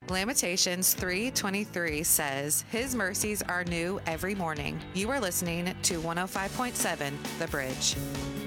Lamentations 3:23 says, His mercies are new every morning. You are listening to 105.7 The Bridge.